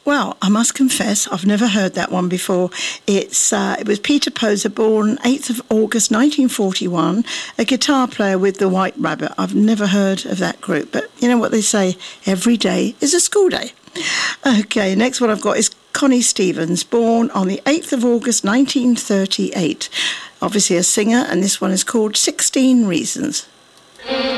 Well, I must confess, I've never heard that one before. It was Peter Poser, born 8th of August 1941, a guitar player with the White Rabbit. I've never heard of that group, but you know what they say, every day is a school day. Okay, next one I've got is Connie Stevens, born on the 8th of August 1938. Obviously a singer, and this one is called 16 Reasons.